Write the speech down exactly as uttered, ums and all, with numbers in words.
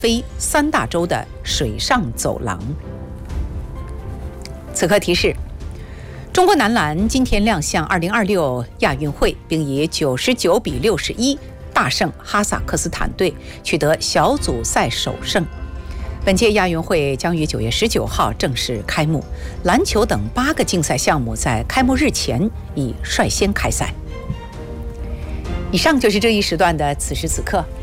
非三大洲的水上走廊。此刻提示：中国男篮今天亮相二零二六亚运会，并以九十九比六十一大胜哈萨克斯坦队，取得小组赛首胜。本届亚运会将于九月十九号正式开幕，篮球等八个竞赛项目在开幕日前已率先开赛。以上就是这一时段的此时此刻。